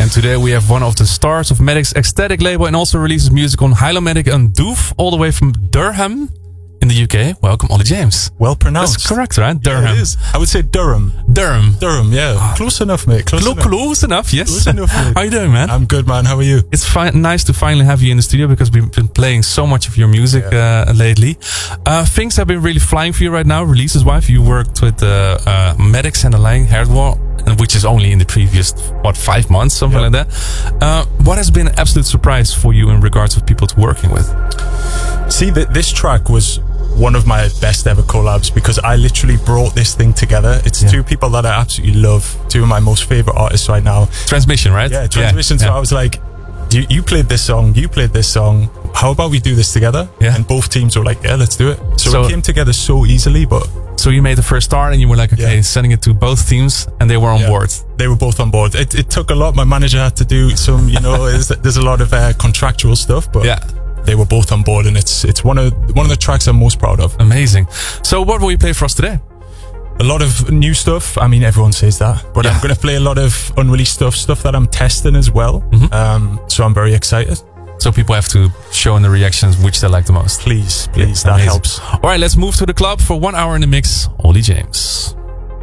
And today we have one of the stars of Matic's ecstatic label and also releases music on Hylomatic and Doof, all the way from Durham in the UK. Welcome, Ollie James. Well pronounced. That's correct, right? Durham. Yeah, it is. I would say Durham. Durham, yeah. Close enough, mate. Close enough, yes. Close enough, mate. How you doing, man? I'm good, man. How are you? It's nice to finally have you in the studio because we've been playing so much of your music lately. Things have been really flying for you right now. Releases-wise, you worked with Matic and Alain Hardwell, which is only in the previous, 5 months, something like that. What has been an absolute surprise for you in regards of people to working with? See, this track was one of my best ever collabs because I literally brought this thing together. It's two people that I absolutely love, two of my most favorite artists right now. Transmission, right? Yeah, Transmission. So I was like, you played this song, you played this song. How about we do this together? Yeah. And both teams were like, yeah, let's do it. So it came together so easily, but... So you made the first start and you were like, okay, sending it to both teams and they were on board. They were both on board. It took a lot. My manager had to do some, there's a lot of contractual stuff, but they were both on board and it's one of the tracks I'm most proud of. Amazing. So what will you play for us today? A lot of new stuff. I mean, everyone says that, but I'm going to play a lot of unreleased stuff that I'm testing as well. So I'm very excited. So people have to show in the reactions which they like the most. Please, that helps. All right, let's move to the club for 1 hour in the mix. Ollie James.